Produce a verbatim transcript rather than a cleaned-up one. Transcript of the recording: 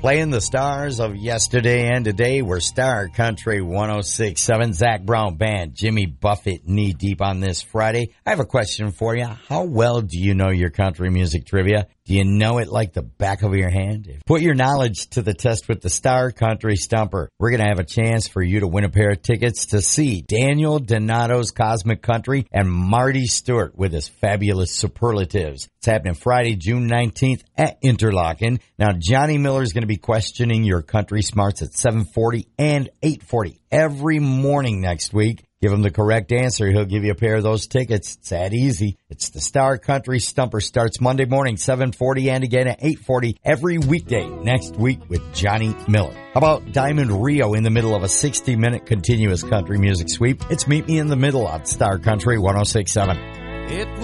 Playing the stars of yesterday and today, we're Star Country one oh six point seven. Zach Brown Band, Jimmy Buffett, knee deep on this Friday. I have a question for you. How well do you know your country music trivia? Do you know it like the back of your hand? Put your knowledge to the test with the Star Country Stumper. We're going to have a chance for you to win a pair of tickets to see Daniel Donato's Cosmic Country and Marty Stewart with his fabulous superlatives. It's happening Friday, June nineteenth at Interlochen. Now, Johnny Miller is going to be questioning your country smarts at seven forty and eight forty every morning next week. Give him the correct answer. He'll give you a pair of those tickets. It's that easy. It's the Star Country Stumper. Starts Monday morning, seven forty, and again at eight forty every weekday next week with Johnny Miller. How about Diamond Rio in the middle of a sixty-minute continuous country music sweep? It's Meet Me in the Middle on Star Country one oh six point seven. It